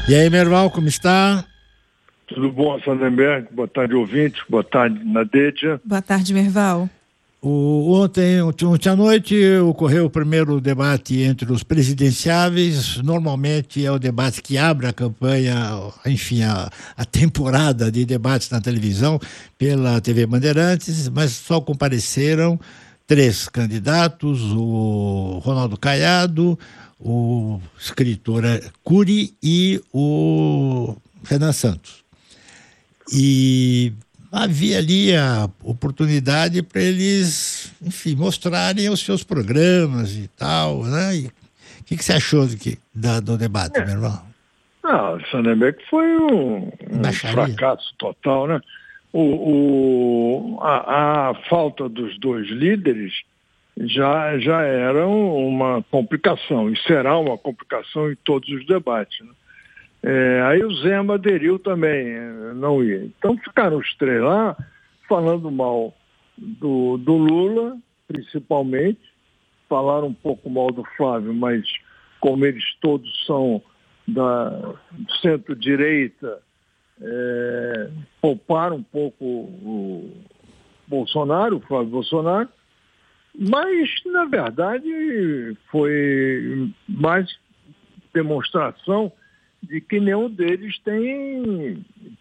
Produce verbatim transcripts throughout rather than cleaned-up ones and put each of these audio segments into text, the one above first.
E aí, Merval, como está? Tudo bom, Sardenberg? Boa tarde, ouvintes. Boa tarde, Nadédia. Boa tarde, Merval. O, ontem, ontem à noite, ocorreu o primeiro debate entre os presidenciáveis. Normalmente é o debate que abre a campanha, enfim, a, a temporada de debates na televisão pela T V Bandeirantes, mas só compareceram três candidatos: o Ronaldo Caiado, o escritor Cury e o Renan Santos. E havia ali a oportunidade para eles, enfim, mostrarem os seus programas e tal, né? E o que, que você achou do, que, da, do debate, é. meu irmão? Ah, o Sardenberg foi um, um fracasso total, né? O, o, a, a falta dos dois líderes já, já era uma complicação, e será uma complicação em todos os debates, né? É, aí o Zema aderiu também, não ia. Então ficaram os três lá falando mal do, do Lula, principalmente. Falaram um pouco mal do Flávio, mas como eles todos são da centro-direita, é, pouparam um pouco o Bolsonaro, o Flávio Bolsonaro. Mas, na verdade, foi mais demonstração de que nenhum deles tem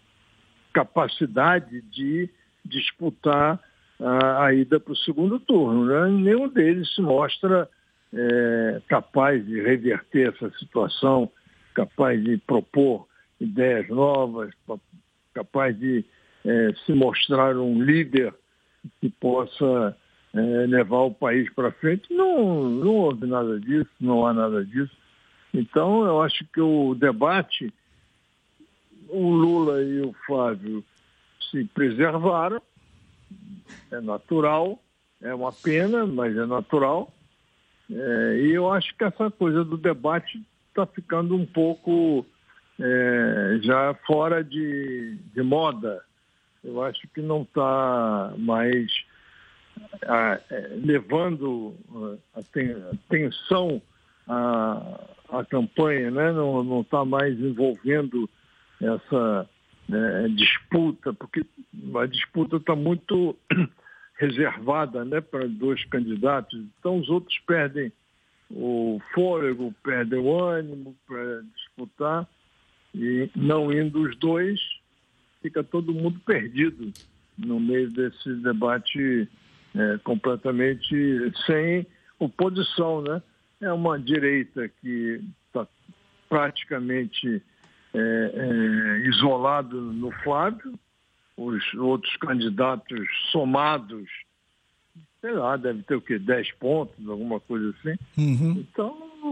capacidade de disputar a, a ida para o segundo turno, né? Nenhum deles se mostra é, capaz de reverter essa situação, capaz de propor ideias novas, capaz de é, se mostrar um líder que possa é, levar o país para frente. Não, não houve nada disso, não há nada disso. Então, eu acho que o debate, o Lula e o Flávio se preservaram, é natural, é uma pena, mas é natural. É, e eu acho que essa coisa do debate está ficando um pouco é, já fora de, de moda. Eu acho que não está mais a, é, levando a atenção a a campanha, né? Não está mais envolvendo essa né, disputa, porque a disputa está muito reservada, né, para dois candidatos. Então os outros perdem o fôlego, perdem o ânimo para disputar, e não indo os dois, fica todo mundo perdido no meio desse debate é, completamente sem oposição, né? É uma direita que está praticamente é, é, isolado no Flávio, os outros candidatos somados, sei lá, deve ter o quê? dez pontos, alguma coisa assim. Uhum. Então,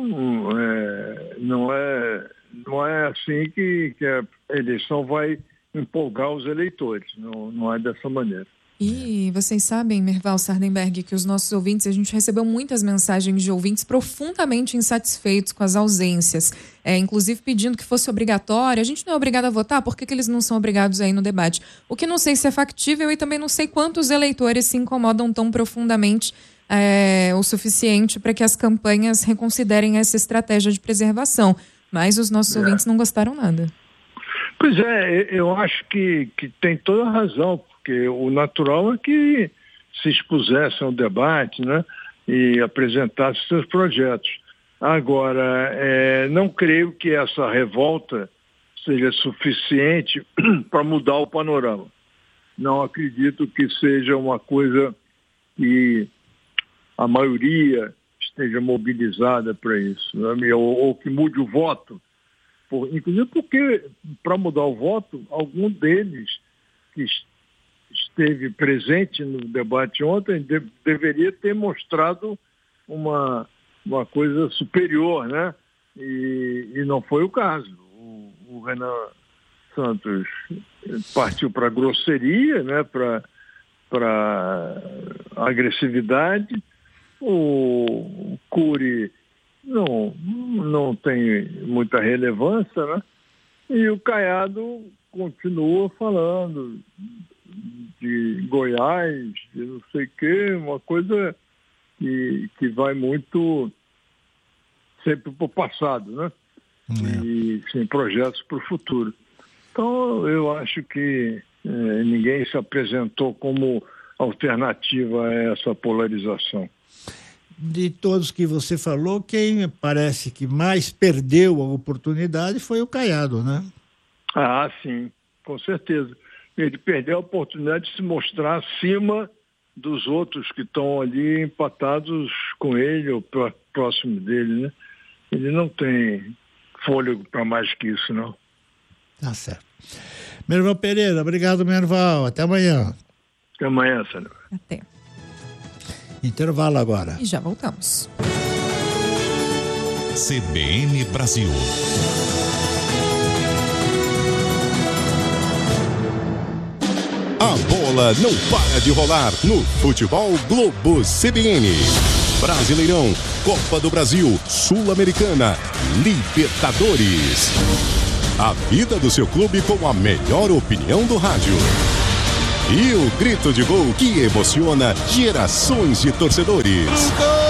é, não, é, não é assim que, que a eleição vai empolgar os eleitores, não, não é dessa maneira. E vocês sabem, Merval, Sardenberg, que os nossos ouvintes, a gente recebeu muitas mensagens de ouvintes profundamente insatisfeitos com as ausências, é, inclusive pedindo que fosse obrigatório. A gente não é obrigado a votar, por que, que eles não são obrigados aí no debate? O que não sei se é factível e também não sei quantos eleitores se incomodam tão profundamente é, o suficiente para que as campanhas reconsiderem essa estratégia de preservação. Mas os nossos é. ouvintes não gostaram nada. Pois é, eu acho que, que tem toda a razão, porque o natural é que se expusesse ao debate, né, e apresentasse seus projetos. Agora, é, não creio que essa revolta seja suficiente para mudar o panorama. Não acredito que seja uma coisa que a maioria esteja mobilizada para isso, né, ou, ou que mude o voto. Por, inclusive porque, para mudar o voto, algum deles que esteve presente no debate ontem de, deveria ter mostrado uma, uma coisa superior, né? E, e não foi o caso. O, o Renan Santos partiu para grosseria, né? Para agressividade. O Cury não, não tem muita relevância, né? E o Caiado continua falando de Goiás, de não sei o quê, uma coisa que, que vai muito sempre para o passado, né? é. e sim, projetos para o futuro. Então, eu acho que eh, ninguém se apresentou como alternativa a essa polarização. De todos que você falou, quem parece que mais perdeu a oportunidade foi o Caiado, né? Ah, sim, com certeza. Ele perdeu a oportunidade de se mostrar acima dos outros que estão ali empatados com ele ou próximo dele, né? Ele não tem fôlego para mais que isso, não. Tá certo. Merval Pereira, obrigado, Merval. Até amanhã. Até amanhã, Sandra. Até. Intervalo agora. E já voltamos. C B N Brasil. A bola não para de rolar no Futebol Globo C B N. Brasileirão, Copa do Brasil, Sul-Americana, Libertadores. A vida do seu clube com a melhor opinião do rádio. E o grito de gol que emociona gerações de torcedores. Gol!